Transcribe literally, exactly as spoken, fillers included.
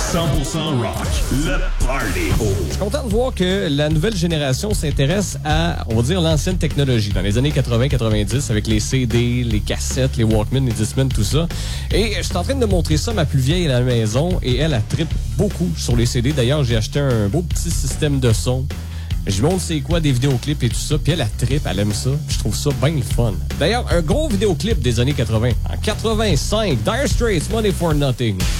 cent pour cent rock, le party. Oh. Je suis content de voir que la nouvelle génération s'intéresse à, on va dire, l'ancienne technologie. Dans les années quatre-vingts quatre-vingt-dix, avec les C D, les cassettes, les Walkman, les Discman, tout ça. Et je suis en train de montrer ça à ma plus vieille à la maison et elle, elle trippe beaucoup sur les C D. D'ailleurs, j'ai acheté un beau petit système de son. Je lui montre c'est quoi des vidéoclips et tout ça, puis elle, elle trippe, elle aime ça. Je trouve ça bien le fun. D'ailleurs, un gros vidéoclip des années quatre-vingts. En quatre-vingt-cinq, Dire Straits, Money for Nothing.